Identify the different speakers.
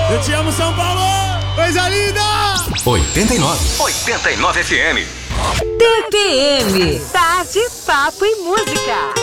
Speaker 1: Eu te amo, São Paulo! Coisa linda!
Speaker 2: 89 FM.
Speaker 3: TPM, Tarde, Papo e Música.